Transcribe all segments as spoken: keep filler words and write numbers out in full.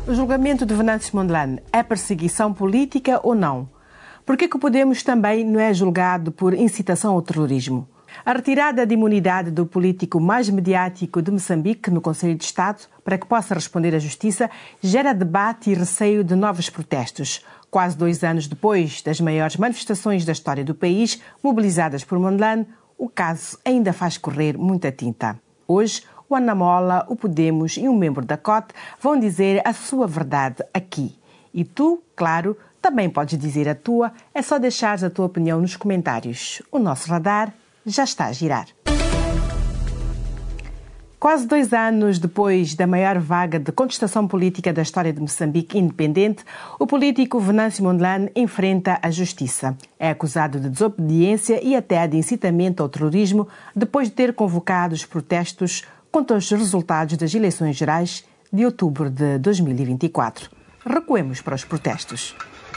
O julgamento de Venâncio Mondlane é perseguição política ou não? Por que que o Podemos também não é julgado por incitação ao terrorismo? A retirada de imunidade do político mais mediático de Moçambique no Conselho de Estado, para que possa responder à Justiça, gera debate e receio de novos protestos. Quase dois anos depois das maiores manifestações da história do país, mobilizadas por Mondlane, o caso ainda faz correr muita tinta. Hoje, o Ana Mola, o Podemos e um membro da C O T vão dizer a sua verdade aqui. E tu, claro, também podes dizer a tua, é só deixares a tua opinião nos comentários. O nosso radar já está a girar. Quase dois anos depois da maior vaga de contestação política da história de Moçambique independente, o político Venâncio Mondlane enfrenta a justiça. É acusado de desobediência e até de incitamento ao terrorismo depois de ter convocado os protestos contra os resultados das eleições gerais de outubro de dois mil e vinte e quatro. Recuemos para os protestos.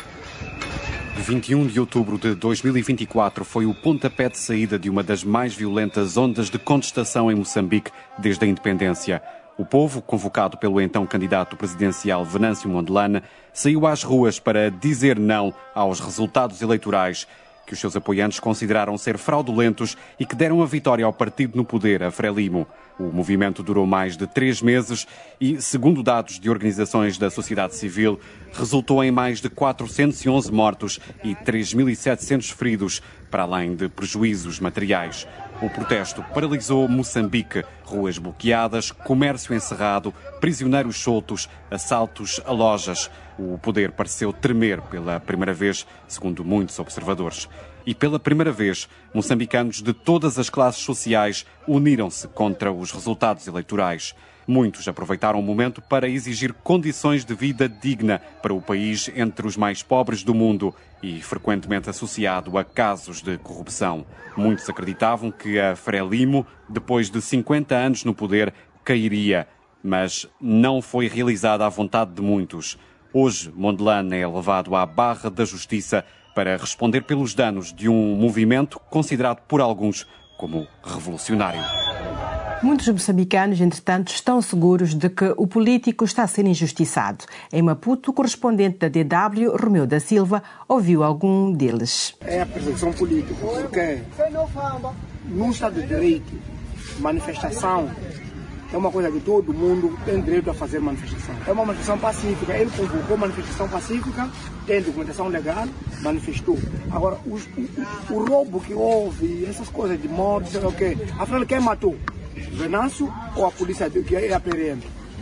vinte e um de outubro de dois mil e vinte e quatro foi o pontapé de saída de uma das mais violentas ondas de contestação em Moçambique desde a independência. O povo, convocado pelo então candidato presidencial Venâncio Mondlane, saiu às ruas para dizer não aos resultados eleitorais que os seus apoiantes consideraram ser fraudulentos e que deram a vitória ao partido no poder, a Frelimo. O movimento durou mais de três meses e, segundo dados de organizações da sociedade civil, resultou em mais de quatrocentos e onze mortos e três mil e setecentos feridos, para além de prejuízos materiais. O protesto paralisou Moçambique, ruas bloqueadas, comércio encerrado, prisioneiros soltos, assaltos a lojas. O poder pareceu tremer pela primeira vez, segundo muitos observadores. E pela primeira vez, moçambicanos de todas as classes sociais uniram-se contra os resultados eleitorais. Muitos aproveitaram o momento para exigir condições de vida digna para o país entre os mais pobres do mundo e frequentemente associado a casos de corrupção. Muitos acreditavam que a Frelimo, depois de cinquenta anos no poder, cairia, mas não foi realizada à vontade de muitos. Hoje, Mondlane é levado à barra da justiça para responder pelos danos de um movimento considerado por alguns como revolucionário. Muitos moçambicanos, entretanto, estão seguros de que o político está a ser injustiçado. Em Maputo, o correspondente da D W, Romeu da Silva, ouviu algum deles. É a perseguição política, porque num Estado de Direito, manifestação é uma coisa que todo mundo tem direito a fazer manifestação. É uma manifestação pacífica. Ele convocou manifestação pacífica, tem documentação legal, manifestou. Agora, os, o, o roubo que houve, essas coisas de morte, sei lá o quê, afinal, quem matou? Venâncio ou a polícia, que é a P R M?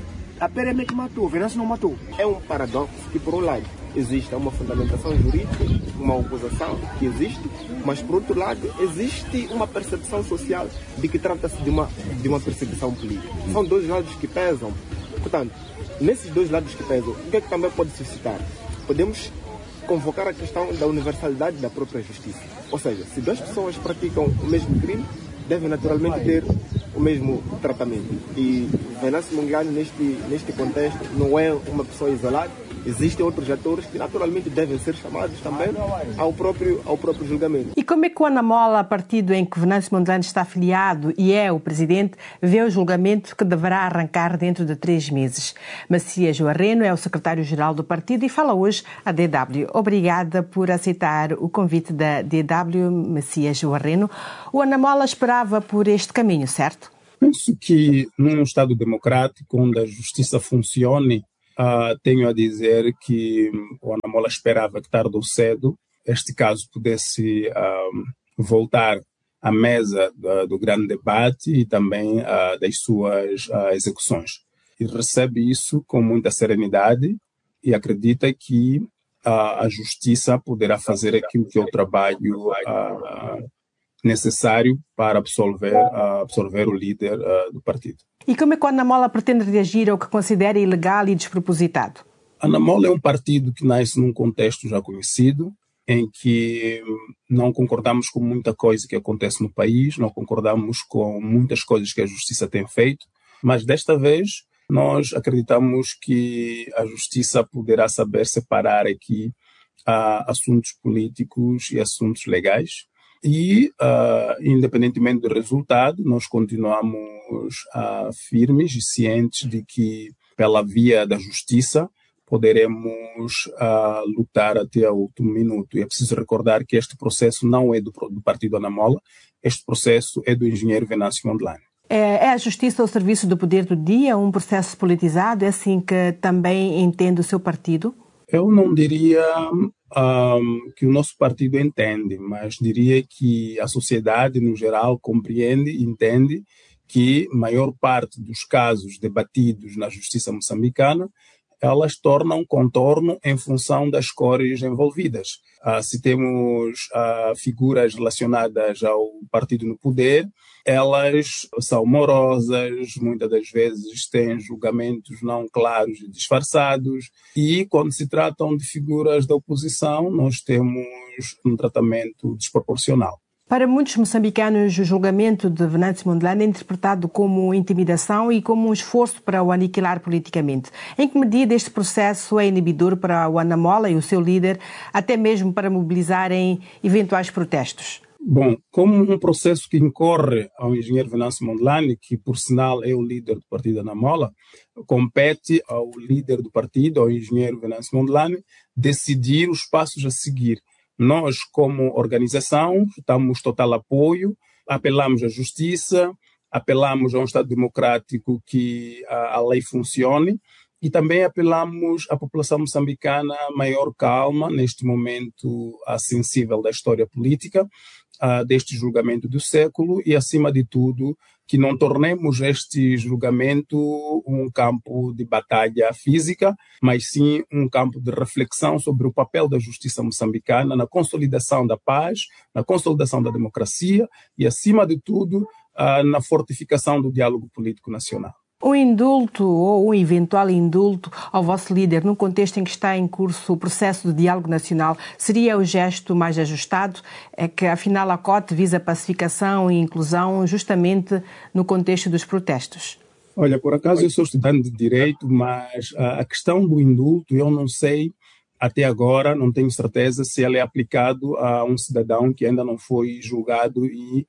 A P R M é que matou, Venâncio não matou. É um paradoxo que, por um lado, existe uma fundamentação jurídica, uma acusação que existe, mas, por outro lado, existe uma percepção social de que trata-se de uma, de uma perseguição política. São dois lados que pesam. Portanto, nesses dois lados que pesam, o que é que também pode suscitar? Podemos convocar a questão da universalidade da própria justiça. Ou seja, se duas pessoas praticam o mesmo crime, devem naturalmente ter o mesmo tratamento. E Venâncio Mondlane, neste, neste contexto, não é uma pessoa isolada. Existem outros atores que naturalmente devem ser chamados também ao próprio, ao próprio julgamento. E como é que o Ana Mola, partido em que Venâncio Mondlane está afiliado e é o presidente, vê o julgamento que deverá arrancar dentro de três meses? Macias Joarreno é o secretário-geral do partido e fala hoje à D W. Obrigada por aceitar o convite da D W, Macias Joarreno. O Ana Mola esperava por este caminho, certo? Penso que num Estado democrático, onde a justiça funcione, Uh, tenho a dizer que o Ana Mola esperava que tarde ou cedo este caso pudesse uh, voltar à mesa do, do grande debate e também uh, das suas uh, execuções. E recebe isso com muita serenidade e acredita que uh, a justiça poderá fazer aquilo que é o trabalho uh, necessário para absolver, uh, absolver o líder uh, do partido. E como é que a Ana Mola pretende reagir ao que considera ilegal e despropositado? A Ana Mola é um partido que nasce num contexto já conhecido, em que não concordamos com muita coisa que acontece no país, não concordamos com muitas coisas que a justiça tem feito, mas desta vez nós acreditamos que a justiça poderá saber separar aqui uh, assuntos políticos e assuntos legais. E, uh, independentemente do resultado, nós continuamos uh, firmes e cientes de que, pela via da justiça, poderemos uh, lutar até o último minuto. E é preciso recordar que este processo não é do, do Partido Anamola, este processo é do engenheiro Venâncio Mondlane. É a justiça ao serviço do poder do dia, um processo politizado? É assim que também entende o seu partido? Eu não diria um, que o nosso partido entende, mas diria que a sociedade, no geral, compreende e entende que a maior parte dos casos debatidos na justiça moçambicana, elas tornam contorno em função das cores envolvidas. Ah, se temos ah, figuras relacionadas ao partido no poder, elas são morosas, muitas das vezes têm julgamentos não claros e disfarçados, e quando se tratam de figuras da oposição, nós temos um tratamento desproporcional. Para muitos moçambicanos, o julgamento de Venâncio Mondlane é interpretado como intimidação e como um esforço para o aniquilar politicamente. Em que medida este processo é inibidor para o Anamola e o seu líder, até mesmo para mobilizarem eventuais protestos? Bom, como um processo que incorre ao engenheiro Venâncio Mondlane, que por sinal é o líder do partido Anamola, compete ao líder do partido, ao engenheiro Venâncio Mondlane, decidir os passos a seguir. Nós, como organização, damos total apoio, apelamos à justiça, apelamos a um Estado democrático que a, a lei funcione e também apelamos à população moçambicana a maior calma neste momento a sensível da história política, a, deste julgamento do século e, acima de tudo, que não tornemos este julgamento um campo de batalha física, mas sim um campo de reflexão sobre o papel da justiça moçambicana na consolidação da paz, na consolidação da democracia e, acima de tudo, na fortificação do diálogo político nacional. Um indulto ou um eventual indulto ao vosso líder, num contexto em que está em curso o processo de diálogo nacional, seria o gesto mais ajustado? É que, afinal, a C O T visa pacificação e inclusão justamente no contexto dos protestos. Olha, por acaso eu sou estudante de Direito, mas a questão do indulto, eu não sei, até agora, não tenho certeza se ele é aplicado a um cidadão que ainda não foi julgado e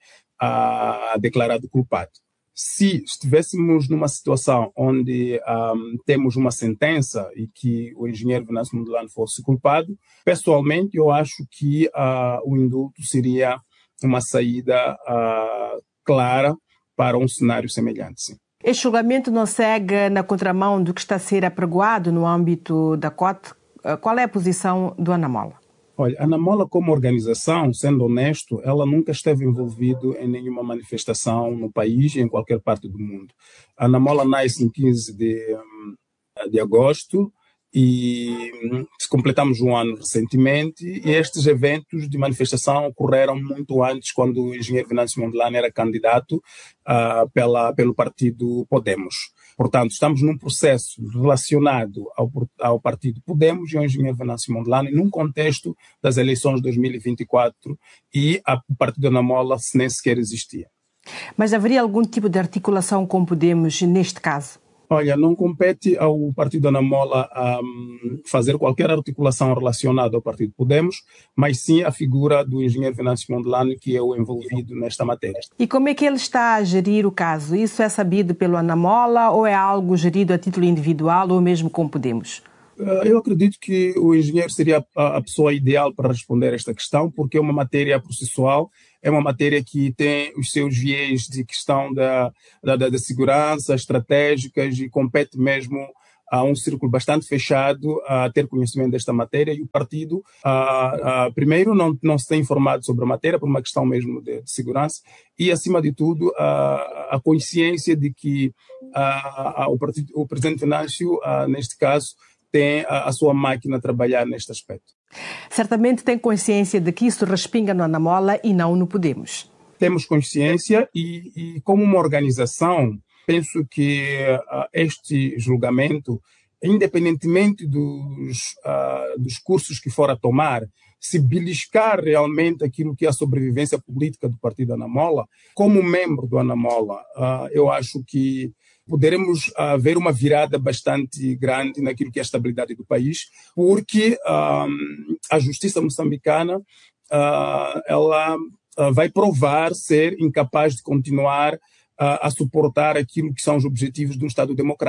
a, declarado culpado. Se estivéssemos numa situação onde um, temos uma sentença e que o engenheiro Venâncio Mondlane fosse culpado, pessoalmente eu acho que uh, o indulto seria uma saída uh, clara para um cenário semelhante, sim. Este julgamento não segue na contramão do que está a ser apregoado no âmbito da C O T? Qual é a posição do Anamola? Olha, a Anamola como organização, sendo honesto, ela nunca esteve envolvida em nenhuma manifestação no país e em qualquer parte do mundo. A Anamola nasce em quinze de agosto e completamos um ano recentemente e estes eventos de manifestação ocorreram muito antes, quando o engenheiro Venâncio Mondlane era candidato uh, pela, pelo partido Podemos. Portanto, estamos num processo relacionado ao, ao partido Podemos e ao engenheiro Venâncio Mondlane num contexto das eleições de dois mil e vinte e quatro e a, o partido Anamola nem sequer existia. Mas haveria algum tipo de articulação com Podemos neste caso? Olha, não compete ao partido Anamola um, fazer qualquer articulação relacionada ao partido Podemos, mas sim a figura do engenheiro Venâncio Mondlane, que é o envolvido nesta matéria. E como é que ele está a gerir o caso? Isso é sabido pelo Anamola ou é algo gerido a título individual ou mesmo com Podemos? Eu acredito que o engenheiro seria a pessoa ideal para responder a esta questão, porque é uma matéria processual, é uma matéria que tem os seus viés de questão da, da, da segurança, estratégicas, e compete mesmo a um círculo bastante fechado a ter conhecimento desta matéria, e o partido, a, a, primeiro, não, não se tem informado sobre a matéria por uma questão mesmo de, de segurança, e, acima de tudo, a, a consciência de que a, a, o, partido, o presidente Venâncio, a, neste caso, tem a, a sua máquina a trabalhar neste aspecto. Certamente tem consciência de que isso respinga no Anamola e não no Podemos. Temos consciência e, e como uma organização, penso que uh, este julgamento, independentemente dos, uh, dos cursos que for a tomar, se beliscar realmente aquilo que é a sobrevivência política do partido Anamola, como membro do Anamola, uh, eu acho que poderemos uh, ver uma virada bastante grande naquilo que é a estabilidade do país, porque um, a justiça moçambicana uh, ela uh, vai provar ser incapaz de continuar uh, a suportar aquilo que são os objetivos de um Estado democrático.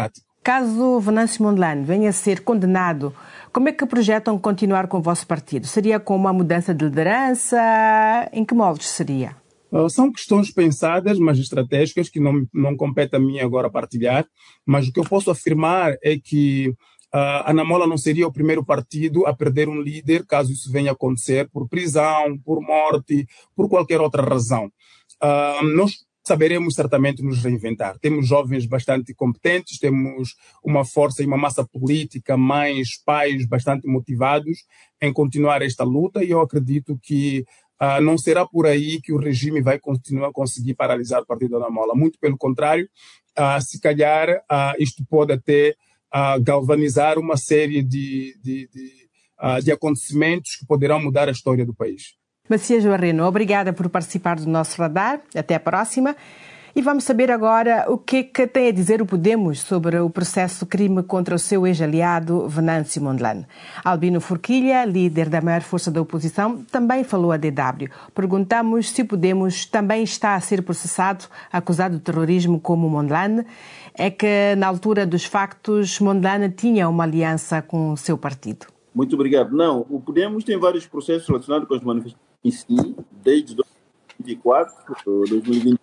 Caso Venâncio Mondlane venha a ser condenado, como é que projetam continuar com o vosso partido? Seria com uma mudança de liderança? Em que moldes seria? Uh, são questões pensadas, mas estratégicas, que não, não compete a mim agora partilhar. Mas o que eu posso afirmar é que uh, a Namola não seria o primeiro partido a perder um líder, caso isso venha a acontecer, por prisão, por morte, por qualquer outra razão. Uh, nós saberemos certamente nos reinventar. Temos jovens bastante competentes, temos uma força e uma massa política, mães, pais bastante motivados em continuar esta luta, e eu acredito que uh, não será por aí que o regime vai continuar a conseguir paralisar o Partido da Namola. Muito pelo contrário, uh, se calhar uh, isto pode até uh, galvanizar uma série de, de, de, uh, de acontecimentos que poderão mudar a história do país. Macias Barreno, obrigada por participar do nosso radar. Até a próxima. E vamos saber agora o que, que tem a dizer o Podemos sobre o processo crime contra o seu ex-aliado Venâncio Mondlane. Albino Forquilha, líder da maior força da oposição, também falou à D W. Perguntamos se o Podemos também está a ser processado, acusado de terrorismo como Mondlane. É que, na altura dos factos, Mondlane tinha uma aliança com o seu partido. Muito obrigado. Não, o Podemos tem vários processos relacionados com as manifestações em si, desde dois mil e vinte e quatro, dois mil e vinte.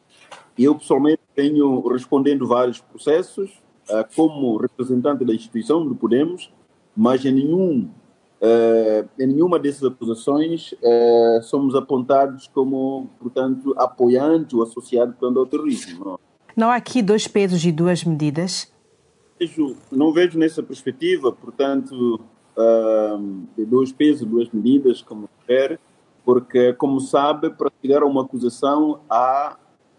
E eu, pessoalmente, venho respondendo vários processos uh, como representante da instituição do Podemos, mas em, nenhum, uh, em nenhuma dessas acusações uh, somos apontados como, portanto, apoiante ou associado ao terrorismo. Não. Não há aqui dois pesos e duas medidas? Vejo, não vejo nessa perspectiva, portanto, uh, de dois pesos e duas medidas, como quer, porque, como sabe, para chegar a uma acusação há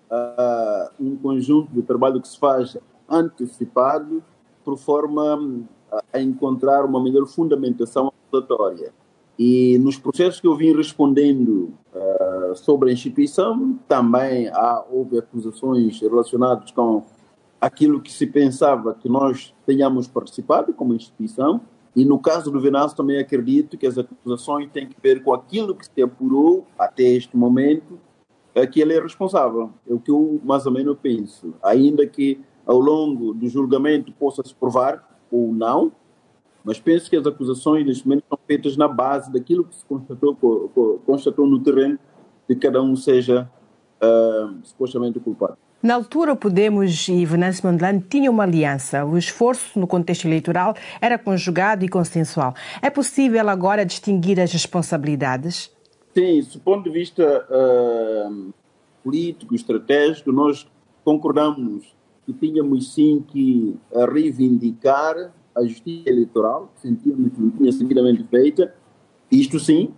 uh, um conjunto de trabalho que se faz antecipado por forma a encontrar uma melhor fundamentação acusatória. E nos processos que eu vim respondendo uh, sobre a instituição, também há, houve acusações relacionadas com aquilo que se pensava que nós tenhamos participado como instituição. E no caso do Venâncio também acredito que as acusações têm que ver com aquilo que se apurou até este momento, é que ele é responsável. É o que eu mais ou menos penso. Ainda que ao longo do julgamento possa se provar ou não, mas penso que as acusações neste momento são feitas na base daquilo que se constatou, constatou no terreno, de que cada um seja uh, supostamente culpado. Na altura, o Podemos e Venâncio Mondlane tinham uma aliança. O esforço no contexto eleitoral era conjugado e consensual. É possível agora distinguir as responsabilidades? Sim, do ponto de vista uh, político, estratégico, nós concordamos que tínhamos sim que reivindicar a justiça eleitoral, que sentíamos que não tinha devidamente feita, isto sim,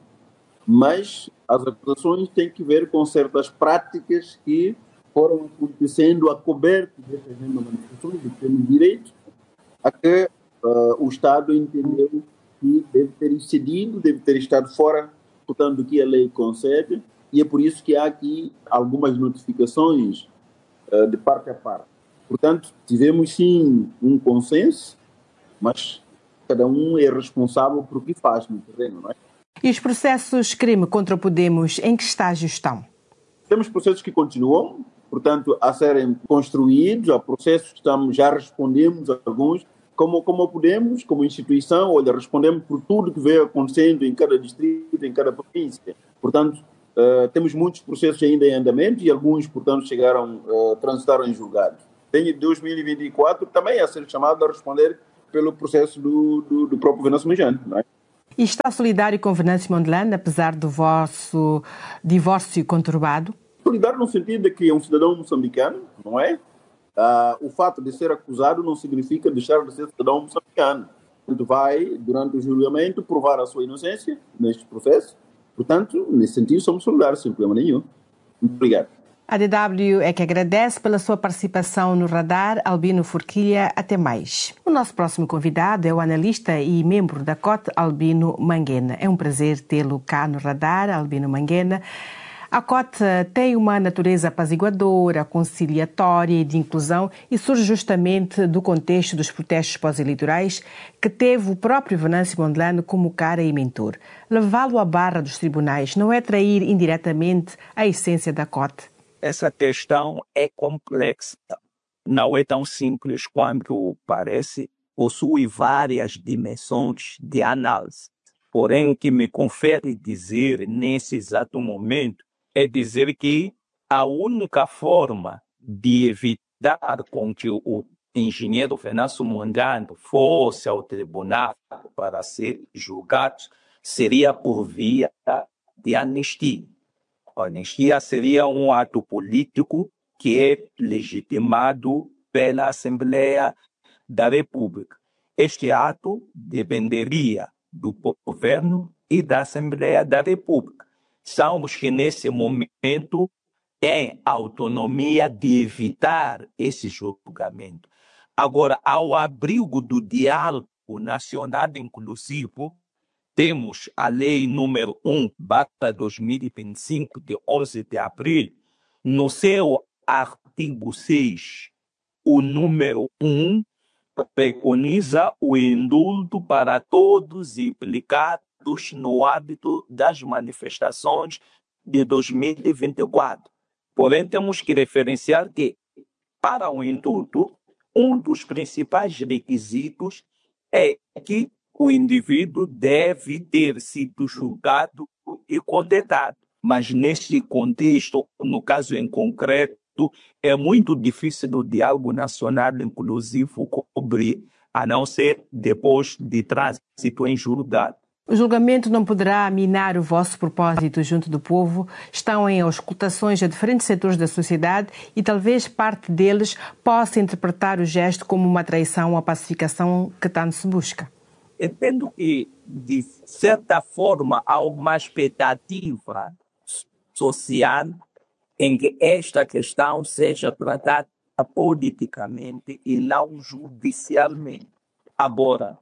mas as acusações têm que ver com certas práticas que foram acontecendo a coberto dessas mesmas manifestações, de que temos direito, a que uh, o Estado entendeu que deve ter excedido, deve ter estado fora, portanto, do que a lei concede, e é por isso que há aqui algumas notificações uh, de parte a parte. Portanto, tivemos sim um consenso, mas cada um é responsável por o que faz no terreno, não é? E os processos crime contra o Podemos, em que estágio estão? Temos processos que continuam, portanto, a serem construídos, há processos que estamos, já respondemos a alguns, como, como podemos, como instituição, olha, respondemos por tudo que veio acontecendo em cada distrito, em cada província. Portanto, uh, temos muitos processos ainda em andamento e alguns, portanto, chegaram, uh, transitaram em julgados. Tem dois mil e vinte e quatro também a ser chamado a responder pelo processo do, do, do próprio Venâncio Mondlane, não é? E está solidário com Venâncio Mondlane, apesar do vosso divórcio conturbado? Solidário no sentido de que é um cidadão moçambicano, não é? Ah, o fato de ser acusado não significa deixar de ser cidadão moçambicano. Ele vai, durante o julgamento, provar a sua inocência neste processo. Portanto, nesse sentido, somos solidários, sem problema nenhum. Muito obrigado. A D W é que agradece pela sua participação no Radar. Albino Forquilha, até mais. O nosso próximo convidado é o analista e membro da C O T, Albino Manguena. É um prazer tê-lo cá no Radar, Albino Manguena. A C O T tem uma natureza apaziguadora, conciliatória e de inclusão e surge justamente do contexto dos protestos pós-eleitorais que teve o próprio Venâncio Mondlane como cara e mentor. Levá-lo à barra dos tribunais não é trair indiretamente a essência da C O T? Essa questão é complexa. não é tão simples quanto parece, possui várias dimensões de análise. Porém, o que me confere dizer nesse exato momento é dizer que a única forma de evitar com que o engenheiro Venâncio Mondlane fosse ao tribunal para ser julgado seria por via de anistia. A anistia seria um ato político que é legitimado pela Assembleia da República. Este ato dependeria do governo e da Assembleia da República. São os que, nesse momento, têm autonomia de evitar esse julgamento. Agora, ao abrigo do diálogo nacional inclusivo, temos a Lei número um, barra dois mil e vinte e cinco, de onze de abril, no seu artigo seis, o número um, preconiza o indulto para todos implicados no âmbito das manifestações de dois mil e vinte e quatro. Porém, temos que referenciar que, para o indulto, um dos principais requisitos é que o indivíduo deve ter sido julgado e condenado. Mas, neste contexto, no caso em concreto, é muito difícil o diálogo nacional inclusivo cobrir, a não ser depois de trânsito em julgado. O julgamento não poderá minar o vosso propósito junto do povo. Estão em auscultações a diferentes setores da sociedade e talvez parte deles possa interpretar o gesto como uma traição à pacificação que tanto se busca. Entendo que, de certa forma, há uma expectativa social em que esta questão seja tratada politicamente e não judicialmente. Agora,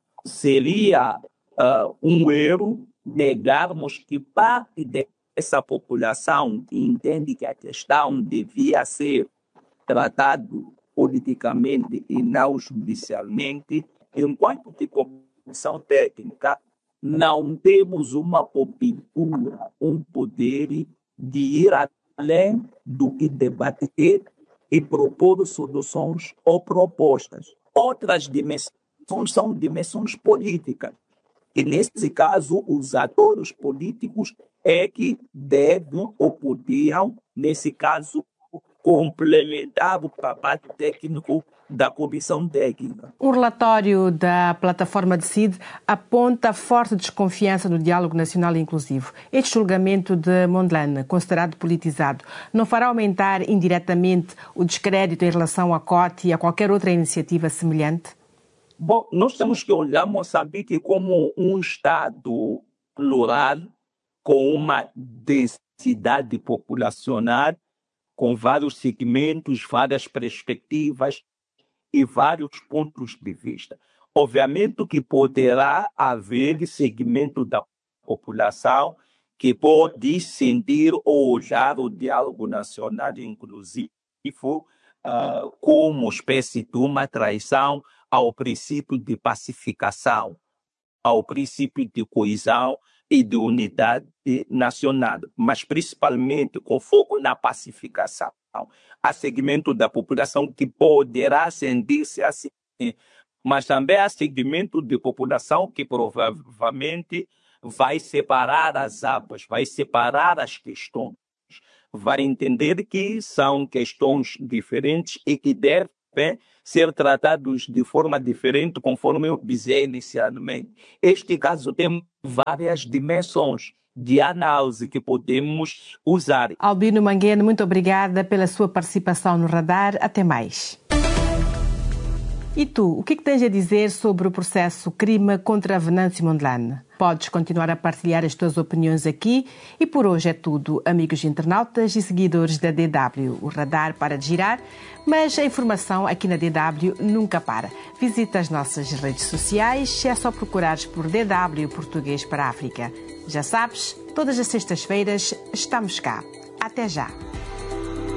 seria uh, um erro negarmos que parte dessa população que entende que a questão devia ser tratada politicamente e não judicialmente, enquanto que comissão técnica não temos uma postura, um poder de ir além do que debater e propor soluções ou propostas. Outras dimensões são dimensões políticas. E, nesse caso, os atores políticos é que devem ou podiam, nesse caso, complementar o trabalho técnico da comissão técnica. Um relatório da plataforma Decide aponta forte desconfiança no diálogo nacional inclusivo. Este julgamento de Mondlane, considerado politizado, não fará aumentar indiretamente o descrédito em relação à C O T e a qualquer outra iniciativa semelhante? Bom, nós temos que olhar Moçambique como um Estado plural, com uma densidade populacional, com vários segmentos, várias perspectivas e vários pontos de vista. Obviamente que poderá haver segmento da população que pode sentir ou olhar o diálogo nacional inclusivo uh, como uma espécie de uma traição ao princípio de pacificação, ao princípio de coesão e de unidade nacional, mas principalmente com foco na pacificação. Há segmento da população que poderá sentir-se assim, mas também há segmento de população que provavelmente vai separar as águas, vai separar as questões, vai entender que são questões diferentes e que devem ser tratados de forma diferente, conforme eu dizia inicialmente. Este caso tem várias dimensões de análise que podemos usar. Albino Manguene, muito obrigada pela sua participação no Radar. Até mais. E tu, o que, é que tens a dizer sobre o processo crime contra Venâncio Mondlane? Podes continuar a partilhar as tuas opiniões aqui. E por hoje é tudo, amigos internautas e seguidores da D W. O Radar para de girar, mas a informação aqui na D W nunca para. Visita as nossas redes sociais, é só procurares por D W Português para a África. Já sabes, todas as sextas-feiras estamos cá. Até já!